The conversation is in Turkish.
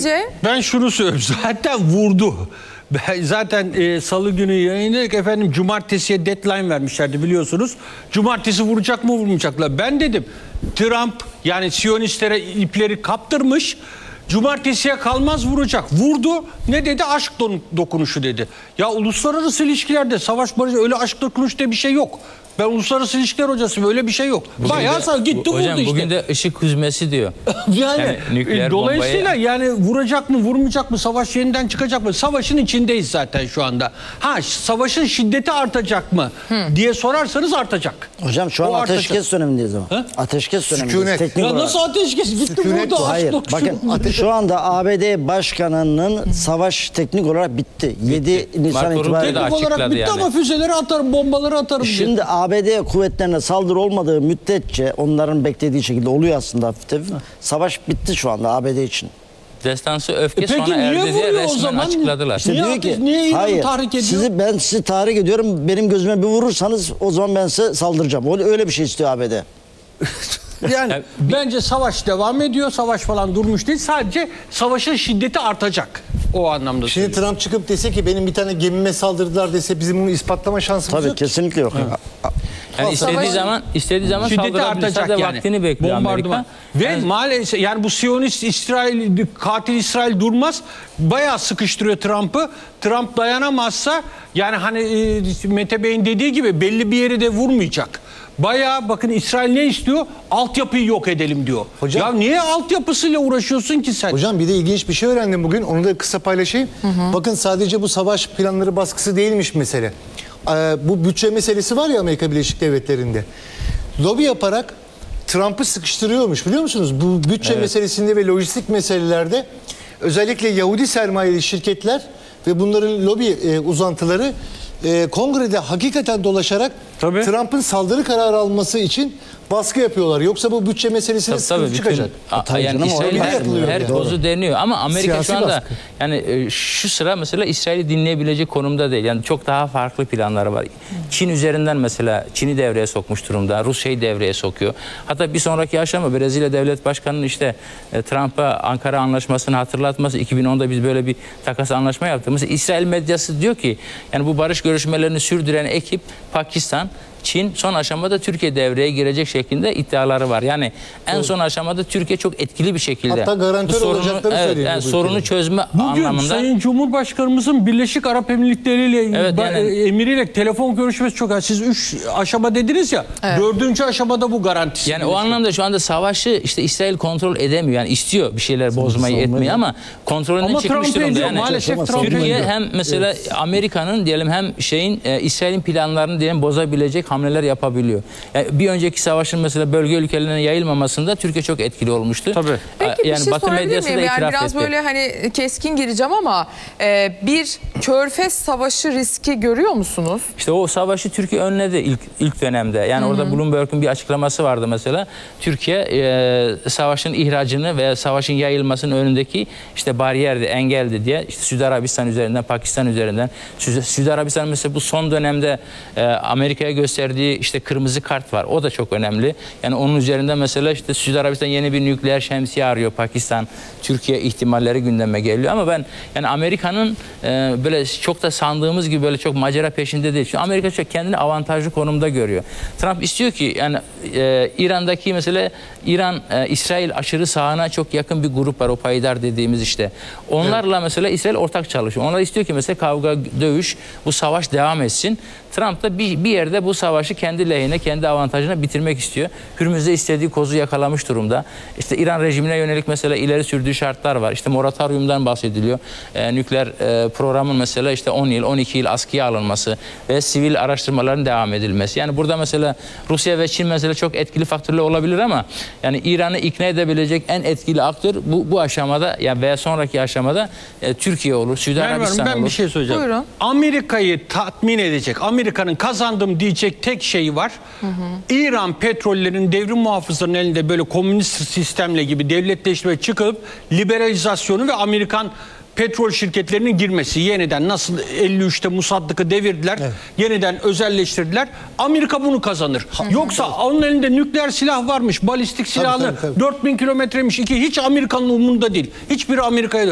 Sizce? Ben şunu söyleyeyim. Zaten vurdu. Ben zaten salı günü yayınladık. Efendim cumartesiye deadline vermişlerdi biliyorsunuz. Cumartesi vuracak mı vurmayacaklar. Ben dedim Trump yani Siyonistlere ipleri kaptırmış. Cumartesiye kalmaz vuracak. Vurdu. Ne dedi? Aşk dokunuşu dedi. Ya uluslararası ilişkilerde savaş barış öyle aşk dokunuşu diye bir şey yok. Ben uluslararası ilişkiler hocasıyım. Öyle bir şey yok. Bayağı gitti vurdu hocam, işte. Bugün de ışık hüzmesi diyor. Yani dolayısıyla yani vuracak mı vurmayacak mı savaş yeniden çıkacak mı? Savaşın içindeyiz zaten şu anda. Savaşın şiddeti artacak mı diye sorarsanız artacak. Hocam şu an ateşkes dönemindeyiz ama. Ha? Ateşkes dönemindeyiz. Sükunet. Teknik Ya olarak. nasıl ateşkes? Gitti Sükunet vurdu. bu. Hayır. Bakın şu anda ABD başkanının savaş teknik olarak bitti. 7 Nisan Marco Rubio da itibariyle. Teknik olarak açıkladı bitti yani. ama füzeleri atarım, bombaları atarım. diye. Şimdi ABD kuvvetlerine saldırı olmadığı müddetçe onların beklediği şekilde oluyor aslında hafif hafif. Savaş bitti şu anda ABD için. Destansı öfke Peki sona niye erdi diye vuruyor o resmen zaman? açıkladılar. İşte Niye diyor ki niye İran'ı hayır tahrik ediyor? ben sizi tahrik ediyorum, benim gözüme bir vurursanız o zaman ben size saldıracağım. Öyle bir şey istiyor ABD. Yani bence savaş devam ediyor. Savaş falan durmuş değil. Sadece savaşın şiddeti artacak. O anlamda Şimdi söylüyorum. Trump çıkıp dese ki benim bir tane gemime saldırdılar dese bizim bunu ispatlama şansımız Tabii yok. kesinlikle yok. Yani istediği zaman şiddeti saldırabilir. artacak Sadece yani. vaktini bekliyor Bombardıman. Amerika. Ve Yani maalesef yani bu Siyonist İsrail katil İsrail durmaz. Bayağı sıkıştırıyor Trump'ı. Trump dayanamazsa yani hani Mete Bey'in dediği gibi belli bir yeri de vurmayacak. Bayağı bakın İsrail ne istiyor? Altyapıyı yok edelim diyor. Hocam- ya niye altyapısıyla uğraşıyorsun ki sen? Hocam bir de ilginç bir şey öğrendim bugün. Onu da kısa paylaşayım. Bakın sadece bu savaş planları baskısı değilmiş mesele. Bu bütçe meselesi var ya Amerika Birleşik Devletleri'nde. Lobi yaparak Trump'ı sıkıştırıyormuş biliyor musunuz? Bu bütçe meselesinde ve lojistik meselelerde özellikle Yahudi sermayeli şirketler ve bunların lobi uzantıları kongrede hakikaten dolaşarak Tabii. Trump'ın saldırı kararı alması için baskı yapıyorlar. Yoksa bu bütçe meselesine sıkıntı çıkacak. Tabii Yani canım, İsrail orada her, yapılıyor her yani. kozu deniyor ama Amerika Siyasi şu anda baskı. yani şu sıra mesela İsrail'i dinleyebilecek konumda değil. Yani çok daha farklı planları var. Çin üzerinden mesela Çin'i devreye sokmuş durumda. Rusya'yı devreye sokuyor. Hatta bir sonraki aşama Brezilya Devlet Başkanı'nın işte Trump'a Ankara Anlaşması'nı hatırlatması. 2010'da biz böyle bir takas anlaşma yaptık. Mesela İsrail medyası diyor ki yani bu barış görüşmelerini sürdüren ekip Pakistan, Çin, son aşamada Türkiye devreye girecek şeklinde iddiaları var. Yani en son aşamada Türkiye çok etkili bir şekilde Hatta garantör olacakları söyleniyor yani bu sorunu ülkede. çözme Bugün anlamında. Sayın Cumhurbaşkanımızın Birleşik Arap Emirlikleri'yle Evet, yani- emiriyle telefon görüşmesi çok az. Siz 3 aşama dediniz ya. 4. aşamada bu garantisi. Yani o anlamda şu anda savaşı işte İsrail kontrol edemiyor. Yani istiyor bir şeyler bozmayı etmeyi ama kontrolünden Ama çıkmış Trump durumda. ediyor. Yani Maalesef Ama Trump Türkiye ediyor. hem mesela Amerika'nın diyelim hem İsrail'in planlarını diyelim bozabilecek hamleler yapabiliyor. Yani bir önceki savaşın mesela bölge ülkelerine yayılmamasında Türkiye çok etkili olmuştu. Tabii. Peki Yani bir şey Batı sorabilir medyası da miyim? Yani itiraf biraz etti. böyle hani keskin gireceğim ama bir Körfez Savaşı riski görüyor musunuz? İşte o savaşı Türkiye önledi ilk dönemde. Yani orada Bloomberg'un bir açıklaması vardı mesela. Türkiye savaşın ihracını veya savaşın yayılmasının önündeki işte bariyerdi, engeldi diye. İşte Suudi Arabistan üzerinden, Pakistan üzerinden. Suudi Arabistan mesela bu son dönemde Amerika'ya gösterdiği işte kırmızı kart var. O da çok önemli. Yani onun üzerinde mesela işte Suudi Arabistan yeni bir nükleer şemsiye arıyor. Pakistan, Türkiye ihtimalleri gündeme geliyor. Ama ben yani Amerika'nın böyle çok da sandığımız gibi böyle çok macera peşinde değil. Çünkü Amerika çok kendini avantajlı konumda görüyor. Trump istiyor ki yani İran'daki mesela İsrail aşırı sağına çok yakın bir grup var. O payidar dediğimiz işte. Onlarla mesela İsrail ortak çalışıyor. Onlar istiyor ki mesela kavga, dövüş, bu savaş devam etsin. Trump da bir yerde bu savaşı kendi lehine, kendi avantajına bitirmek istiyor. Hürmüz'de istediği kozu yakalamış durumda. İşte İran rejimine yönelik mesela ileri sürdüğü şartlar var. İşte moratoriumdan bahsediliyor. Nükleer programın mesela işte 10 yıl, 12 yıl askıya alınması ve sivil araştırmaların devam edilmesi. Yani burada mesela Rusya ve Çin mesela çok etkili faktörler olabilir ama yani İran'ı ikna edebilecek en etkili aktör bu aşamada yani veya sonraki aşamada Türkiye olur, Suudi Arabistan olur. Ben bir şey söyleyeceğim. Buyurun. Amerika'yı tatmin edecek, Amerika'nın kazandım diyecek tek şeyi var. İran petrollerinin devrim muhafızlarının elinde böyle komünist sistemle gibi devletleşme çıkıp liberalizasyonu ve Amerikan petrol şirketlerinin girmesi yeniden nasıl 53'te Musaddık'ı devirdiler, yeniden özelleştirdiler. Amerika bunu kazanır. Yoksa onun elinde nükleer silah varmış, balistik silahlı, tabii. 4000 kilometremiş, hiç Amerika'nın umurunda değil. Hiçbiri Amerika'ya